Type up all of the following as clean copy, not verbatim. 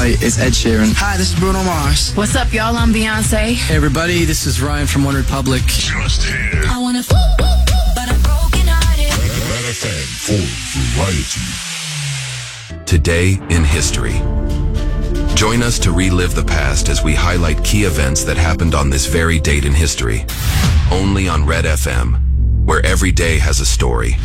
Hi, it's Ed Sheeran. Hi, this is Bruno Mars. What's up, y'all? I'm Beyonce. Hey, everybody, this is Ryan from One Republic. Just here. I wanna but I'm broken hearted. Red FM for variety. Today in history. Join us to relive the past as we highlight key events that happened on this very date in history. Only on Red FM, where every day has a story.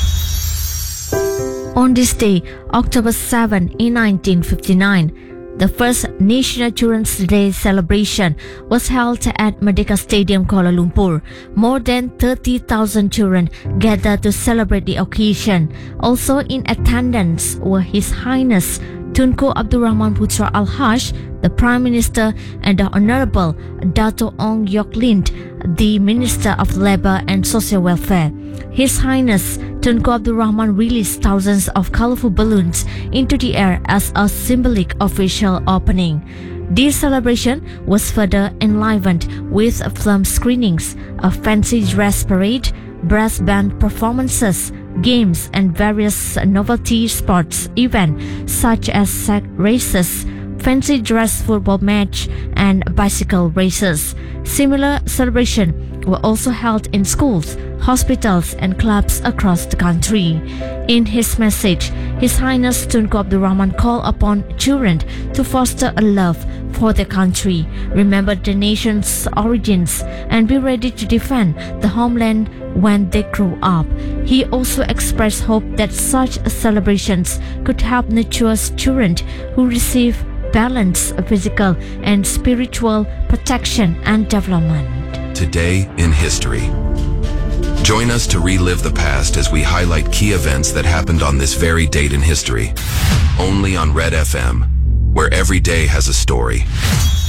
On this day, October 7, in 1959, the first National Children's Day celebration was held at Merdeka Stadium, Kuala Lumpur. More than 30,000 children gathered to celebrate the occasion. Also in attendance were His Highness Tunku Abdul Rahman Putra Al-Haj, the Prime Minister, and the Honorable Dato Ong Yok Lind, the Minister of Labour and Social Welfare. His Highness Tunku Abdul Rahman released thousands of colorful balloons into the air as a symbolic official opening. This celebration was further enlivened with film screenings, a fancy dress parade, brass band performances, games, and various novelty sports events such as sack races, fancy dress football match, and bicycle races. Similar celebrations were also held in schools, hospitals, and clubs across the country. In his message, His Highness Tunku Abdul Rahman called upon children to foster a love for their country, remember the nation's origins, and be ready to defend the homeland when they grow up. He also expressed hope that such celebrations could help nurture children who receive balanced physical and spiritual protection and development. Today in history. Join us to relive the past as we highlight key events that happened on this very date in history. Only on Red FM, where every day has a story.